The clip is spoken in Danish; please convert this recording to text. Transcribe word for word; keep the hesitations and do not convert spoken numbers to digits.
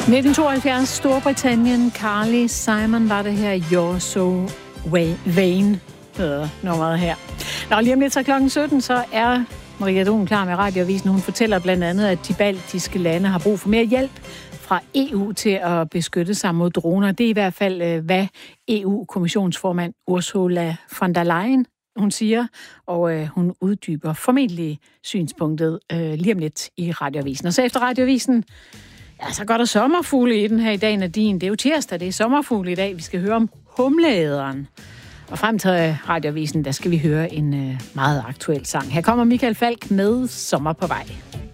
nitten tooghalvfjerds, Storbritannien. Carly Simon var det her. You're so vain. Hedder nummeret her. Nå, lige om lidt så klokken sytten, så er Maria Dohn klar med Radioavisen. Hun fortæller blandt andet, at de baltiske lande har brug for mere hjælp fra E U til at beskytte sig mod droner. Det er i hvert fald, hvad E U-kommissionsformand Ursula von der Leyen hun siger, og øh, hun uddyber formentlig synspunktet øh, lige om lidt i Radioavisen. Og så efter Radioavisen, ja, så går der sommerfugle i den her i dag, Nadine. Det er jo tirsdag, det er sommerfugle i dag. Vi skal høre om humleæderen. Og frem til Radioavisen, der skal vi høre en øh, meget aktuel sang. Her kommer Michael Falk med Sommer på vej.